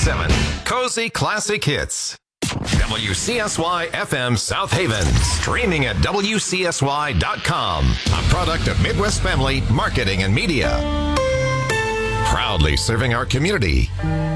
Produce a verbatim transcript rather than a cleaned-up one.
seven, Cozy Classic Hits. W C S Y F M South Haven. Streaming at W C S Y dot com. A product of Midwest Family Marketing and Media. Proudly serving our community.